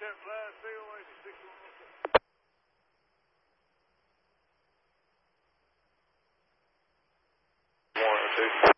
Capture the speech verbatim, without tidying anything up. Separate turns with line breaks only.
ten five, C O H six one one six.
One, two.